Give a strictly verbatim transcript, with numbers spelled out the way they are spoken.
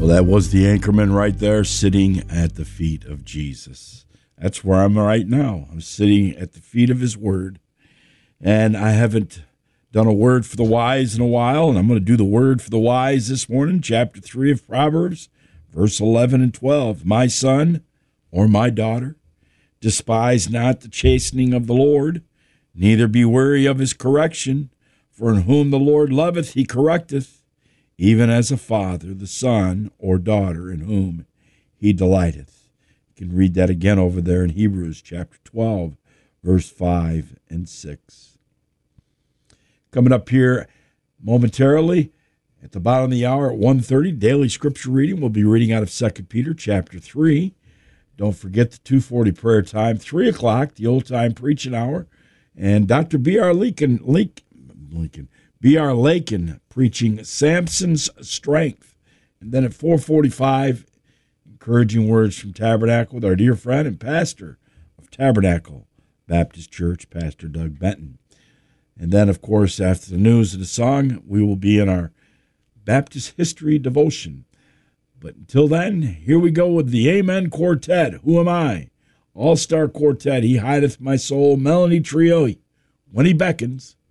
Well, that was the Anchorman right there, sitting at the feet of Jesus. That's where I'm right now. I'm sitting at the feet of his word. And I haven't done a word for the wise in a while, and I'm going to do the word for the wise this morning, chapter three of Proverbs, verse eleven and twelve. My son, or my daughter, despise not the chastening of the Lord, neither be weary of his correction, for in whom the Lord loveth he correcteth, even as a father, the son or daughter in whom he delighteth. You can read that again over there in Hebrews chapter twelve, verse five and six. Coming up here momentarily at the bottom of the hour at one thirty, daily scripture reading. We'll be reading out of Second Peter chapter three. Don't forget the two forty prayer time, three o'clock, the old-time preaching hour, and Doctor B R. Lincoln, Lincoln, B R. Lakin preaching Samson's Strength. And then at four forty-five, encouraging words from Tabernacle with our dear friend and pastor of Tabernacle Baptist Church, Pastor Doug Benton. And then, of course, after the news and the song, we will be in our Baptist History devotion. But until then, here we go with the Amen Quartet. Who am I? All-Star Quartet, He Hideth My Soul, Melanie Trio, When He Beckons.